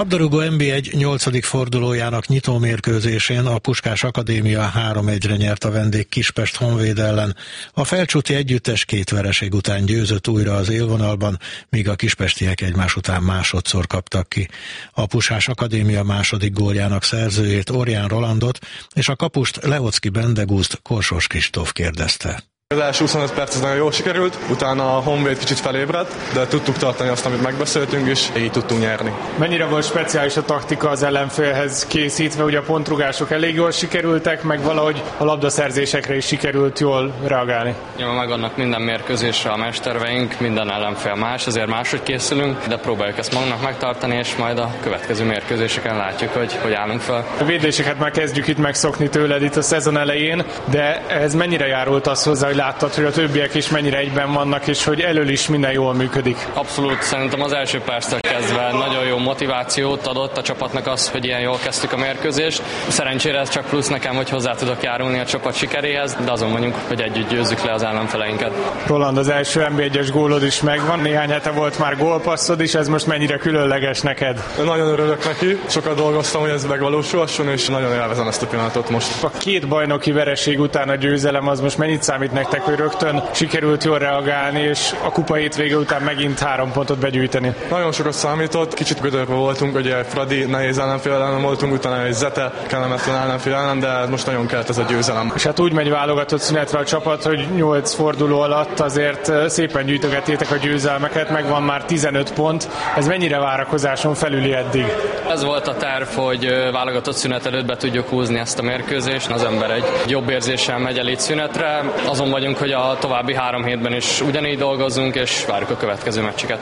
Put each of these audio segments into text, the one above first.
Labdarúgó NB1 8. fordulójának nyitómérkőzésén a Puskás Akadémia 3-1-re nyert a vendég Kispest Honvéd ellen. A felcsúti együttes 2 vereség után győzött újra az élvonalban, míg a kispestiek egymás után másodszor kaptak ki. A Puskás Akadémia második góljának szerzőjét, Orján Rolandot, és a kapust Leocki Bendegúzt Korsós Kristóf kérdezte. Az első 25 perc nagyon jól sikerült, utána a Honvéd kicsit felébredt, de tudtuk tartani azt, amit megbeszéltünk, és így tudtunk nyerni. Mennyire volt speciális a taktika az ellenfélhez készítve, ugye a pontrugások elég jól sikerültek, meg valahogy a labdaszerzésekre is sikerült jól reagálni? Ja, megvannak minden mérkőzésre a mesterveink, minden ellenfél más, ezért máshogy készülünk, de próbáljuk ezt magunknak megtartani, és majd a következő mérkőzéseken látjuk, hogy állunk fel. A védéseket már kezdjük itt megszokni tőled itt a szezon elején, de ez mennyire járult az hozzá, hogy láttad, hogy a többiek is mennyire egyben vannak, és hogy elől is minden jól működik? Abszolút, szerintem az első perctől kezdve nagyon jó motivációt adott a csapatnak az, hogy ilyen jól kezdtük a mérkőzést. Szerencsére ez csak plusz nekem, hogy hozzá tudok járulni a csapat sikeréhez, de azon vagyunk, hogy együtt győzzük le az ellenfeleinket. Roland, az első NB1-es gólod is megvan, néhány hete volt már gólpasszod is, ez most mennyire különleges neked? Nagyon örülök neki, sokat dolgoztam, hogy ez megvalósulhasson, és nagyon élvezem ezt a pillanatot most. A 2 bajnoki vereség után a győzelem az most mennyit számít nektek, hogy rögtön sikerült jól reagálni, és a kupa hétvége után megint 3 pontot begyűjteni? Nagyon sokat számított, kicsit gödörbe voltunk, ugye Fradi nehéz ellenfél ellen voltunk, utána egy Zete kellemetlen ellenfél ellen, de most nagyon kellett ez a győzelem. És hát úgy megy válogatott szünetre a csapat, hogy 8 forduló alatt azért szépen gyűjtögettétek a győzelmeket, megvan már 15 pont. Ez mennyire várakozáson felüli eddig? Ez volt a terv, hogy válogatott szünet előtt be tudjuk húzni ezt a mérkőzést. Az ember egy jobb érzéssel megy el itt szünetre. Azon vagyunk, hogy a további 3 hétben is ugyanígy dolgozzunk, és várjuk a következő meccseket.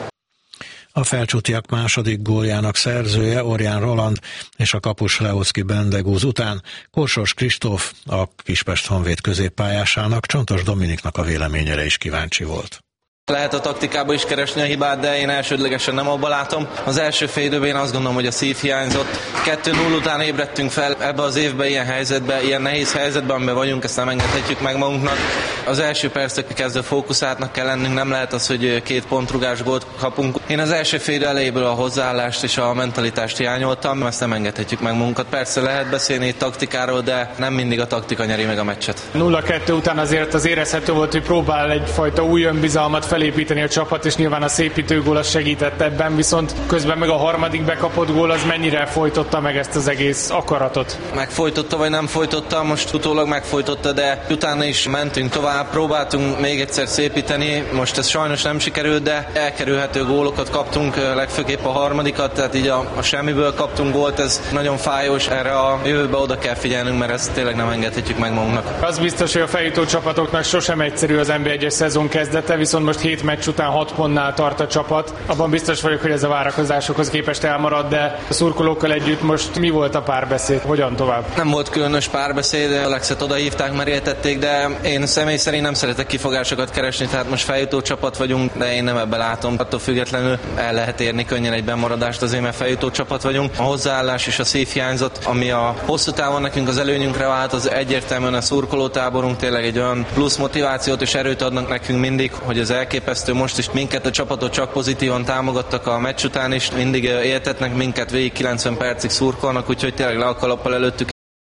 A felcsútiak második góljának szerzője Orján Roland és a kapus Leocki Bendegúz után Korsós Kristóf, a Kispest Honvéd középpályásának, Csontos Dominiknak a véleményére is kíváncsi volt. Lehet a taktikába is keresni a hibát, de én elsődlegesen nem abba látom. Az első fél időben én azt gondolom, hogy a szív hiányzott. 2-0 után ébredtünk fel ebbe az évbe, ilyen helyzetbe, ilyen nehéz helyzetben, amiben vagyunk, ezt nem engedhetjük meg magunknak. Az első perctől kezdve fókuszáltnak kell lennünk, nem lehet az, hogy 2 pontrugás gólt kapunk. Én az első fél idő elejéből a hozzáállást és a mentalitást hiányoltam, ezt nem engedhetjük meg magunkat. Persze lehet beszélni taktikáról, de nem mindig a taktika nyeri meg a meccset. 0-2 után azért az érezhető volt, hogy próbál egyfajta új önbizalmat felépíteni a csapat, és nyilván a szépítőgól az segített ebben, viszont közben meg a harmadik bekapott gól az mennyire folytotta meg ezt az egész akaratot? Megfojtotta vagy nem folytotta, most utólag megfojtotta, de utána is mentünk tovább, próbáltunk még egyszer szépíteni, most ez sajnos nem sikerült, de elkerülhető gólokat kaptunk, legfőképp a harmadikat, tehát így a semmiből kaptunk gólt, ez nagyon fájós, erre a jövőbe oda kell figyelnünk, mert ezt tényleg nem engedhetjük meg magunknak. Az biztos, hogy a feljutó csapatoknak sosem egyszerű az NB1-es szezon kezdete, viszont most 7 meccs után 6 pontnál tart a csapat. Abban biztos vagyok, hogy ez a várakozásokhoz képest elmarad, de a szurkolókkal együtt most mi volt a párbeszéd? Hogyan tovább? Nem volt különös párbeszéd, Alexet odahívták, meréltették, de én személy szerint nem szeretek kifogásokat keresni, tehát most feljutó csapat vagyunk, de én nem ebbe látom. Attól függetlenül el lehet érni könnyen egy bemaradást, azért mert feljutó csapat vagyunk. A hozzáállás és a szív hiányzott, ami a hosszú távon nekünk az előnyünkre vált, az egyértelműen a szurkolótáborunk, tényleg egy olyan plusz motivációt és erőt adnak nekünk mindig, hogy az elképesztő. Most is minket a csapatot csak pozitívan támogattak a meccs után is, mindig éltetnek minket, végig 90 percig szurkolnak, úgyhogy tényleg le a kalappal előttük.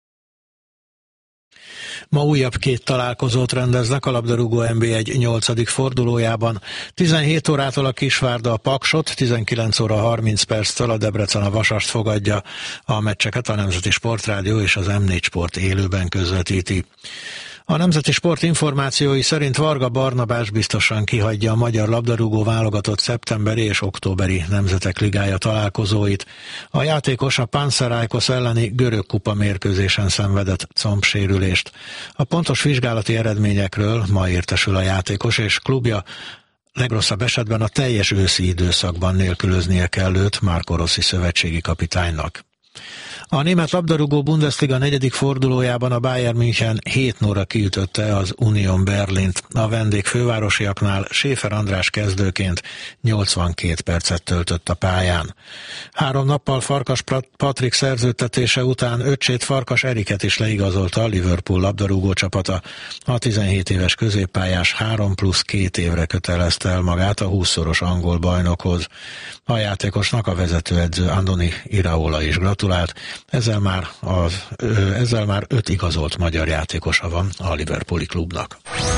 Ma újabb 2 találkozót rendeznek a labdarúgó NB1 8. fordulójában. 17 órától a Kisvárda a Paksot, 19 óra 30 perctől a Debrecen a Vasast fogadja. A meccseket a Nemzeti Sportrádió és az M4 Sport élőben közvetíti. A Nemzeti Sport információi szerint Varga Barnabás biztosan kihagyja a magyar labdarúgó válogatott szeptemberi és októberi Nemzetek Ligája találkozóit. A játékos a Panathinaikos elleni görög kupa mérkőzésen szenvedett combsérülést. A pontos vizsgálati eredményekről ma értesül a játékos, és klubja legrosszabb esetben a teljes őszi időszakban nélkülöznie kell őt Marco Rossi szövetségi kapitánynak. A német labdarúgó Bundesliga 4. fordulójában a Bayern München 7-0-ra kiütötte az Union Berlint. A vendég fővárosiaknál Schäfer András kezdőként 82 percet töltött a pályán. 3 nappal Farkas Patrik szerződtetése után öccsét Farkas Eriket is leigazolta a Liverpool labdarúgó csapata. A 17 éves középpályás 3+2 évre kötelezte el magát a 20-szoros angol bajnokhoz. A játékosnak a vezetőedző Andoni Iraola is gratulált, ezzel már 5 igazolt magyar játékosa van a Liverpooli klubnak.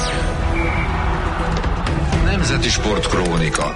Nemzeti Sportkrónika.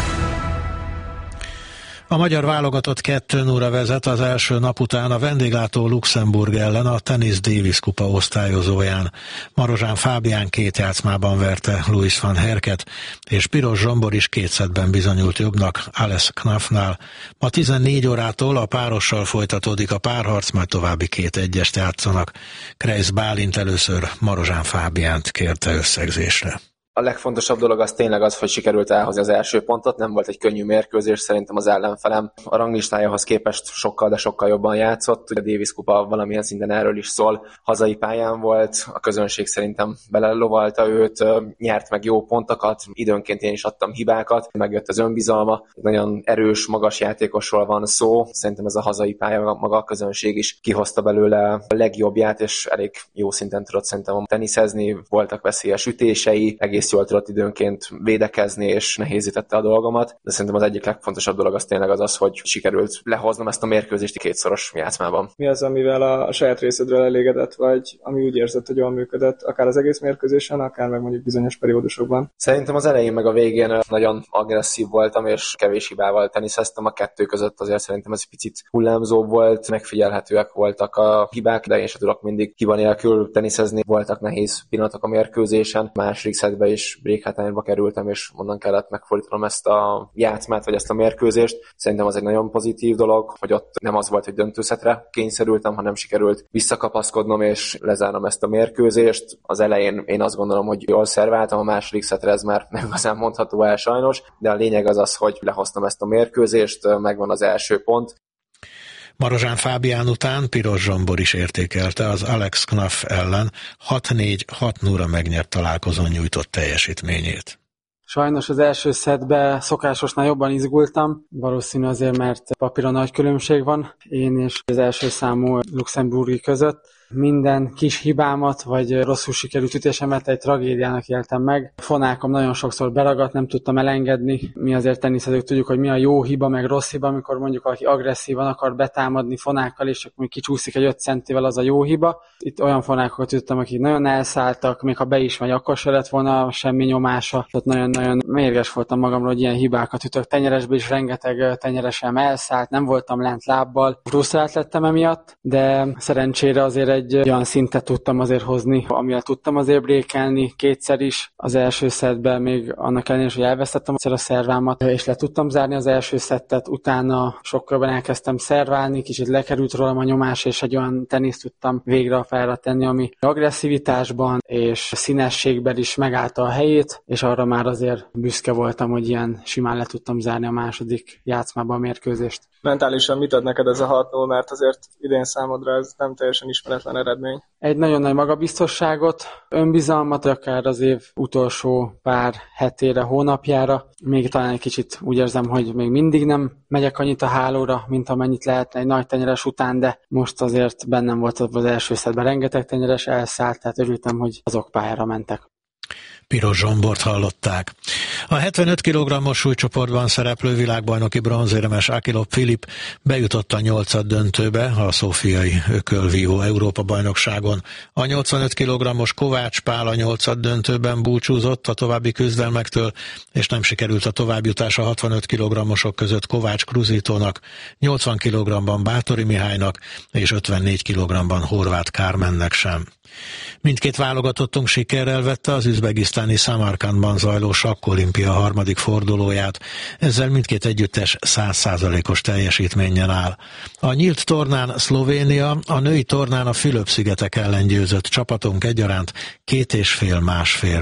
A magyar válogatott 2-0-ra vezet az első nap után a vendéglátó Luxemburg ellen a Tennis Davis kupa osztályozóján. Marozsán Fábián 2 játszmában verte Louis van Herket, és Piros Zsombor is 2 szettben bizonyult jobbnak Ales Knafnál. Ma 14 órától a párossal folytatódik a párharc, majd további 2 egyest játszanak. Kreisz Bálint először Marozsán Fábiánt kérte összegzésre. A legfontosabb dolog az tényleg az, hogy sikerült elhozni az első pontot, nem volt egy könnyű mérkőzés, szerintem az ellenfelem a ranglistájához képest sokkal, de sokkal jobban játszott. Ugye a Davis kupa valamilyen szinten erről is szól, hazai pályán volt, a közönség szerintem belelovalta őt, nyert meg jó pontokat, időnként én is adtam hibákat, megjött az önbizalma, nagyon erős, magas játékosról van szó, szerintem ez a hazai pálya, maga a közönség is kihozta belőle a legjobbját, és elég jó szinten tudott szerintem teniszezni, voltak veszélyes ütései, egész jól tudott időnként védekezni, és nehézítette a dolgomat, de szerintem az egyik legfontosabb dolog az tényleg az, hogy sikerült lehoznom ezt a mérkőzést 2-szoros játszmában. Mi az, amivel a saját részedről elégedett vagy, ami úgy érzed, hogy jól működött, akár az egész mérkőzésen, akár meg mondjuk bizonyos periódusokban? Szerintem az elején meg a végén nagyon agresszív voltam, és kevés hibával teniszeztem. A 2 között azért szerintem ez picit hullámzó volt, megfigyelhetőek voltak a hibák, de én sem tudok mindig hiba nélkül teniszezni. Voltak nehéz pillanatok a mérkőzésen, második szettbe és breakhátányba kerültem, és onnan kellett megfordítanom ezt a játszmát, vagy ezt a mérkőzést. Szerintem az egy nagyon pozitív dolog, hogy ott nem az volt, hogy döntőszetre kényszerültem, hanem sikerült visszakapaszkodnom, és lezárnom ezt a mérkőzést. Az elején én azt gondolom, hogy jól szerváltam, a második szetre ez már nem igazán mondható el sajnos, de a lényeg az, hogy lehoztam ezt a mérkőzést, megvan az első pont. Marozsán Fábián után Piros Zsombor is értékelte az Alex Knaf ellen 6-4-6-0-ra megnyert találkozón nyújtott teljesítményét. Sajnos az első szettben szokásosnál jobban izgultam, valószínű azért, mert papíron nagy különbség van én és az első számú luxemburgi között. Minden kis hibámat, vagy rosszul sikerült ütésemet egy tragédiának éltem meg. Fonákom nagyon sokszor beragadt, nem tudtam elengedni. Mi azért teniszezők tudjuk, hogy mi a jó hiba, meg rossz hiba, amikor mondjuk valaki agresszívan akar betámadni fonákkal, és akkor kicsúszik egy 5 centivel, az a jó hiba. Itt olyan fonákokat ütöttem, akik nagyon elszálltak, még ha be is megy, akkor se lett volna semmi nyomása. Tehát nagyon-nagyon mérges voltam magamról, hogy ilyen hibákat ütök. Tenyeresbe is rengeteg tenyeresem elszállt, nem voltam lent lábbal. Frusztrált lettem emiatt, de szerencsére azért egy olyan szintet tudtam azért hozni, amivel tudtam azért brékelni 2-szer is. Az első szettben még annak ellenére, hogy elvesztettem a szervámat, és le tudtam zárni az első szettet, utána sokkal elkezdtem szerválni, kicsit lekerült rólam a nyomás, és egy olyan teniszt tudtam végre a pályára tenni, ami agresszivitásban és színességben is megállta a helyét, és arra már azért büszke voltam, hogy ilyen simán le tudtam zárni a második játszmában a mérkőzést. Mentálisan mit ad neked ez a 6-0, mert azért idén számodra ez nem teljesen ismeretlen eredmény? Egy nagyon nagy magabiztosságot, önbizalmat, akár az év utolsó pár hetére, hónapjára. Még talán egy kicsit úgy érzem, hogy még mindig nem megyek annyit a hálóra, mint amennyit lehetne egy nagy tenyeres után, de most azért bennem volt az első szettben rengeteg tenyeres elszállt, tehát örültem, hogy azok pályára mentek. Piros Zsombort hallották. A 75 kg-os súlycsoportban szereplő világbajnoki bronzéremes Akilov Filip bejutott a 8. döntőbe a szófiai ökölvívó Európa-bajnokságon. A 85 kg-os Kovács Pál a 8. döntőben búcsúzott a további küzdelmektől, és nem sikerült a továbbjutás a 65 kg-osok között Kovács Kruzítónak, 80 kg-ban Bátori Mihálynak és 54 kg-ban Horváth Kármennek sem. Mindkét válogatottunk sikerrel vette az üzbegisztáni Szamarkandban zajló sakkolimpia harmadik fordulóját, ezzel mindkét együttes 100%-os teljesítménnyel áll. A nyílt tornán Szlovénia, a női tornán a Fülöp-szigetek ellen győzött csapatunk egyaránt 2,5-1,5-re.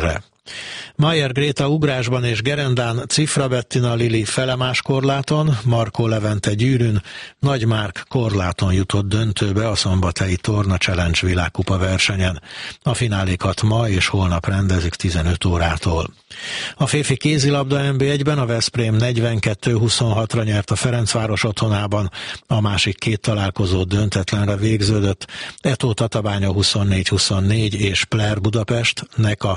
Mayer Gréta ugrásban és Gerendán Cifra Bettina Lili felemás korláton, Markó Levente gyűrűn, Nagy Márk korláton jutott döntőbe a Szombathelyi Torna Challenge világkupa versenyen. A finálékat ma és holnap rendezik 15 órától. A férfi kézilabda NB1-ben a Veszprém 42-26-ra nyert a Ferencváros otthonában, a másik két találkozó döntetlenre végződött, Eto Tatabánya 24-24 és Pler Budapest Neka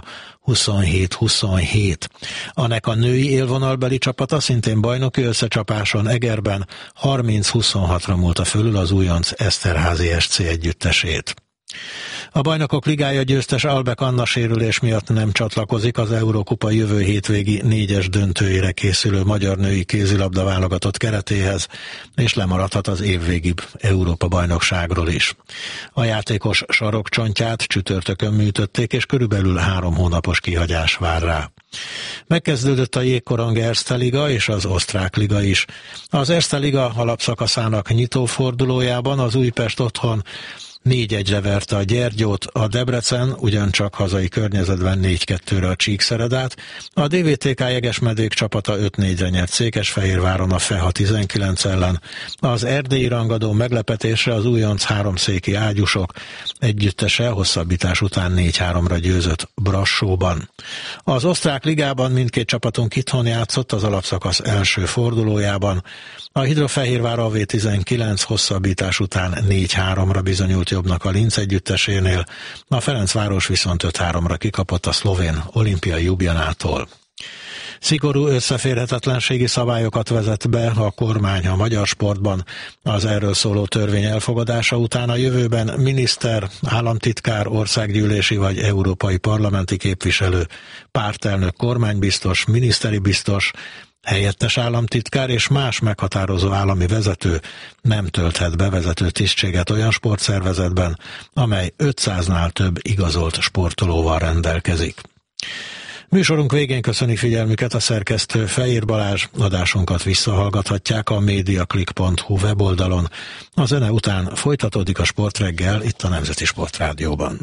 27-27. A Neka női élvonalbeli csapata szintén bajnoki összecsapáson Egerben 30-26-ra múlta fölül az újonc Eszterházi SC együttesét. A Bajnokok Ligája győztes Albek Anna sérülés miatt nem csatlakozik az Eurókupa jövő hétvégi 4-es döntőjére készülő magyar női kézilabda válogatott keretéhez, és lemaradhat az évvégi Európa-bajnokságról is. A játékos sarokcsontját csütörtökön műtötték, és körülbelül 3 hónapos kihagyás vár rá. Megkezdődött a Jégkorong Erste Liga és az Osztrák Liga is. Az Erste Liga alapszakaszának nyitófordulójában az Újpest otthon 4-1-re verte a Gyergyót, a Debrecen ugyancsak hazai környezetben 4-2-re a Csíkszeredát, a DVTK Jegesmedvék csapata 5-4-re nyert Székesfehérváron a FEHA 19 ellen, az erdélyi rangadó meglepetésre az újonc háromszéki Ágyusok együttese hosszabbítás után 4-3-ra győzött Brassóban. Az Osztrák Ligában mindkét csapatunk itthon játszott az alapszakasz első fordulójában. A Hidrofehérvár AV19 hosszabbítás után 4-3-ra bizonyult jobbnak a Linz együttesénél, a Ferencváros viszont 5-3-ra kikapott a szlovén Olimpiai Ljubljanától. Szigorú összeférhetetlenségi szabályokat vezet be a kormány a magyar sportban. Az erről szóló törvény elfogadása után a jövőben miniszter, államtitkár, országgyűlési vagy európai parlamenti képviselő, pártelnök, kormánybiztos, miniszteri biztos, helyettes államtitkár és más meghatározó állami vezető nem tölthet be vezető tisztséget olyan sportszervezetben, amely 500-nál több igazolt sportolóval rendelkezik. Műsorunk végén köszöni figyelmüket a szerkesztő Fejér Balázs, adásunkat visszahallgathatják a mediaclick.hu weboldalon. A zene után folytatódik a Sportreggel itt a Nemzeti Sportrádióban.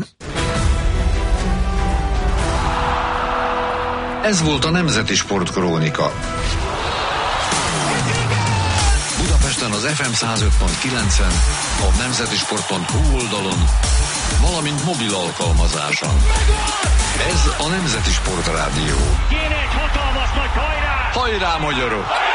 Ez volt a Nemzeti Sportkrónika. Budapesten az FM 105.9-en, a nemzetisport.hu oldalon, valamint mobil alkalmazáson. Ez a Nemzeti Sportrádió. Kéne egy hatalmas nagy hajrá! Hajrá, magyarok!